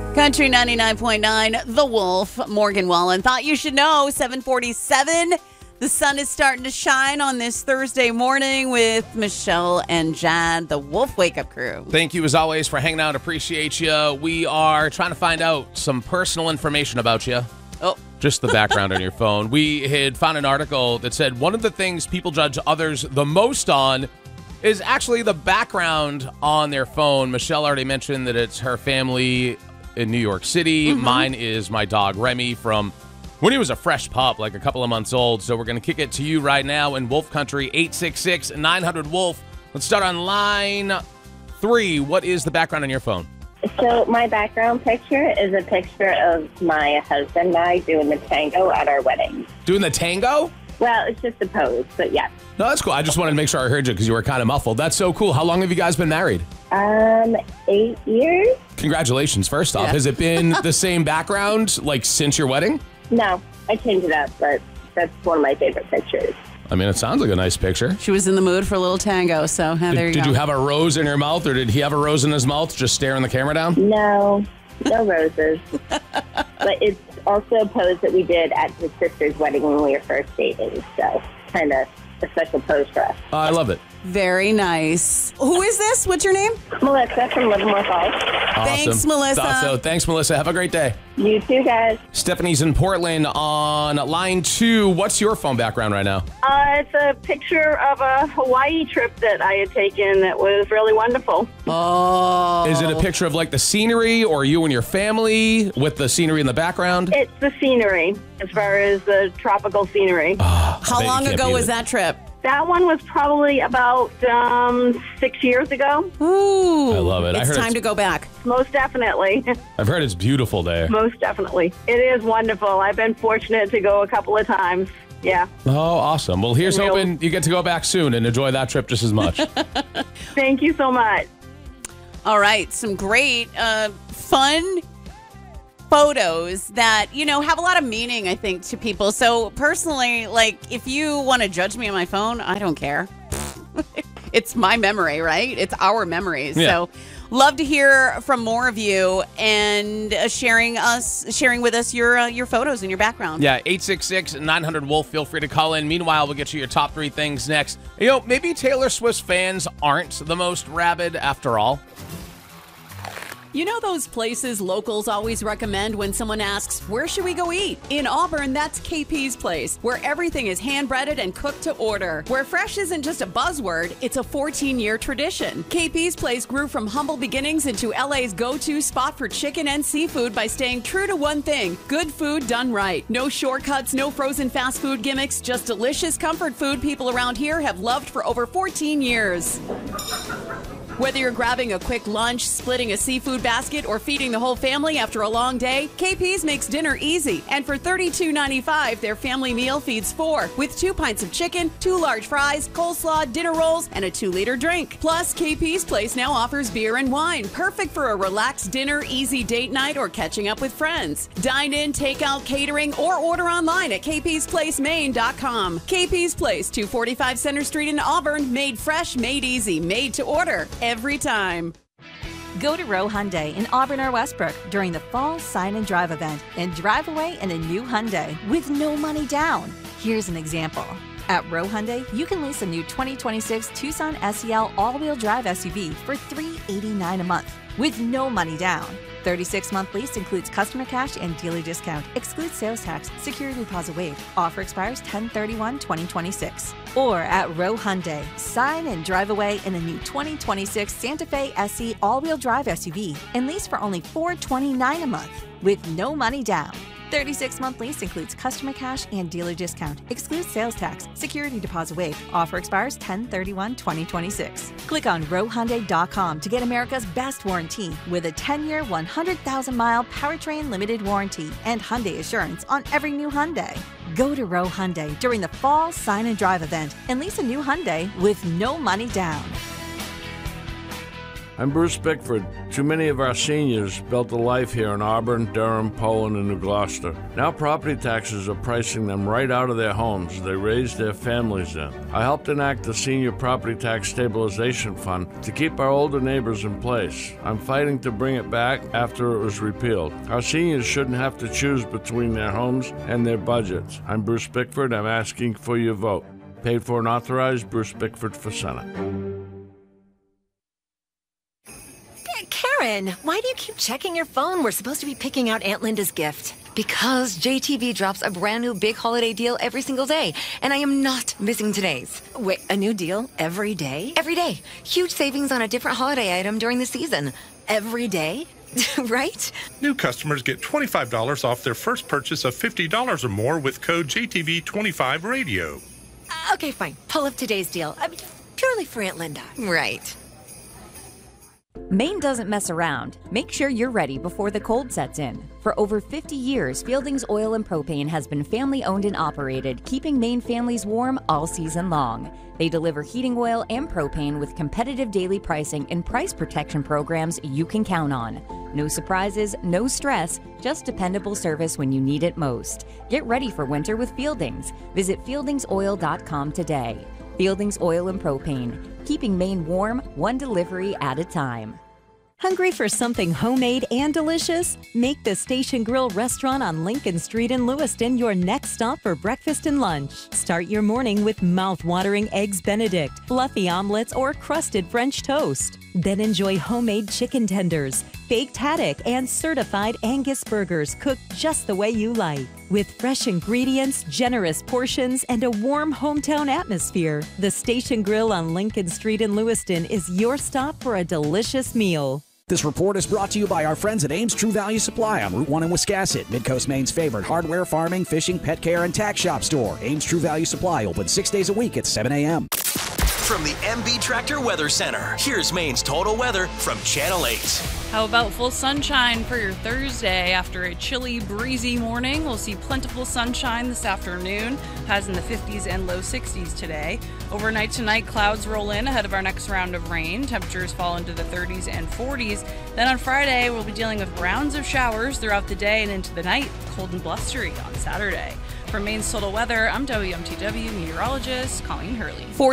Country 99.9, The Wolf, Morgan Wallen. Thought you should know, 747. The sun is starting to shine on this Thursday morning with Michelle and Jad, the Wolf Wake Up Crew. Thank you, as always, for hanging out. Appreciate you. We are trying to find out some personal information about you. Oh. Just the background on your phone. We had found an article that said one of the things people judge others the most on is actually the background on their phone. Michelle already mentioned that it's her family in New York City. Mm-hmm. Mine is my dog, Remy, from when he was a fresh pup, like a couple of months old. So we're going to kick it to you right now in Wolf Country, 866-900-WOLF. Let's start on line 3. What is the background on your phone? So my background picture is a picture of my husband and I doing the tango at our wedding. Doing the tango? Well, it's just a pose, but yes. No, that's cool. I just wanted to make sure I heard you because you were kind of muffled. That's so cool. How long have you guys been married? 8 years? Congratulations, first off. Yeah. Has it been the same background, like, since your wedding? No, I changed it up, but that's one of my favorite pictures. I mean, it sounds like a nice picture. She was in the mood for a little tango, so there you go. Did you have a rose in your mouth, or did he have a rose in his mouth, just staring the camera down? No roses. But it's also a pose that we did at his sister's wedding when we were first dating, so kind of a special pose for us. I love it. Very nice. Who is this? What's your name? Melissa from Livermore Falls. Thanks, Awesome. Melissa. Thought so. Thanks, Melissa. Have a great day. You too, guys. Stephanie's in Portland on line 2. What's your phone background right now? It's a picture of a Hawaii trip that I had taken that was really wonderful. Oh. Is it a picture of, like, the scenery, or you and your family with the scenery in the background? It's the scenery, as far as the tropical scenery. How long ago was that trip? That one was probably about 6 years ago. Ooh. I love it. It's time to go back. Most definitely. I've heard it's beautiful there. Most definitely. It is wonderful. I've been fortunate to go a couple of times. Yeah. Oh, awesome. Well, here's Real. hoping you get to go back soon and enjoy that trip just as much. Thank you so much. All right. Some great, fun photos that, have a lot of meaning, I think, to people. So personally, like, if you want to judge me on my phone, I don't care. It's my memory, right? It's our memories. Yeah. So love to hear from more of you and sharing with us your photos and your background. Yeah, 866-900-WOLF. Feel free to call in. Meanwhile, we'll get you your top 3 things next. Maybe Taylor Swift's fans aren't the most rabid after all. You know those places locals always recommend when someone asks, where should we go eat? In Auburn, that's KP's Place, where everything is hand-breaded and cooked to order. Where fresh isn't just a buzzword, it's a 14-year tradition. KP's Place grew from humble beginnings into LA's go-to spot for chicken and seafood by staying true to one thing, good food done right. No shortcuts, no frozen fast food gimmicks, just delicious comfort food people around here have loved for over 14 years. Whether you're grabbing a quick lunch, splitting a seafood basket, or feeding the whole family after a long day, KP's makes dinner easy. And for $32.95, their family meal feeds 4, with 2 pints of chicken, 2 large fries, coleslaw, dinner rolls, and a 2-liter drink. Plus, KP's Place now offers beer and wine, perfect for a relaxed dinner, easy date night, or catching up with friends. Dine in, take out, catering, or order online at kpsplacemaine.com. KP's Place, 245 Center Street in Auburn, made fresh, made easy, made to order. Every time. Go to Row Hyundai in Auburn or Westbrook during the fall sign and drive event and drive away in a new Hyundai with no money down. Here's an example. At Row Hyundai, you can lease a new 2026 Tucson SEL all-wheel drive SUV for $389 a month with no money down. 36-month lease includes customer cash and dealer discount. Excludes sales tax. Security deposit waived. Offer expires 10/31/2026. Or at Row Hyundai, sign and drive away in a new 2026 Santa Fe SE all-wheel drive SUV and lease for only $429 a month with no money down. 36-month lease includes customer cash and dealer discount. Excludes sales tax. Security deposit waived. Offer expires 10/31/2026. Click on rowhyundai.com to get America's best warranty with a 10-year, 100,000-mile powertrain limited warranty and Hyundai Assurance on every new Hyundai. Go to Row Hyundai during the fall sign and drive event and lease a new Hyundai with no money down. I'm Bruce Bickford. Too many of our seniors built a life here in Auburn, Durham, Poland, and New Gloucester. Now property taxes are pricing them right out of their homes they raised their families in. I helped enact the Senior Property Tax Stabilization Fund to keep our older neighbors in place. I'm fighting to bring it back after it was repealed. Our seniors shouldn't have to choose between their homes and their budgets. I'm Bruce Bickford. I'm asking for your vote. Paid for and authorized, Bruce Bickford for Senate. Karen, why do you keep checking your phone? We're supposed to be picking out Aunt Linda's gift. Because JTV drops a brand new big holiday deal every single day, and I am not missing today's. Wait, a new deal every day? Every day. Huge savings on a different holiday item during the season. Every day? Right? New customers get $25 off their first purchase of $50 or more with code JTV25Radio. Okay, fine. Pull up today's deal. I mean, purely for Aunt Linda. Right. Maine doesn't mess around. Make sure you're ready before the cold sets in. For over 50 years, Fielding's Oil and Propane has been family-owned and operated, keeping Maine families warm all season long. They deliver heating oil and propane with competitive daily pricing and price protection programs you can count on. No surprises, no stress, just dependable service when you need it most. Get ready for winter with Fielding's. Visit fieldingsoil.com today. Fielding's Oil and Propane, keeping Maine warm, one delivery at a time. Hungry for something homemade and delicious? Make the Station Grill restaurant on Lincoln Street in Lewiston your next stop for breakfast and lunch. Start your morning with mouth-watering Eggs Benedict, fluffy omelets, or crusted French toast. Then enjoy homemade chicken tenders, baked haddock, and certified Angus burgers cooked just the way you like. With fresh ingredients, generous portions, and a warm hometown atmosphere, the Station Grill on Lincoln Street in Lewiston is your stop for a delicious meal. This report is brought to you by our friends at Ames True Value Supply on Route 1 in Wiscasset, Midcoast Maine's favorite hardware, farming, fishing, pet care, and tax shop store. Ames True Value Supply open 6 days a week at 7 a.m. From the MB Tractor Weather Center, here's Maine's total weather from Channel 8. How about full sunshine for your Thursday? After a chilly, breezy morning, we'll see plentiful sunshine this afternoon. Highs in the 50s and low 60s today. Overnight tonight, clouds roll in ahead of our next round of rain. Temperatures fall into the 30s and 40s. Then on Friday, we'll be dealing with rounds of showers throughout the day and into the night. Cold and blustery on Saturday. For Maine's total weather, I'm WMTW meteorologist Colleen Hurley.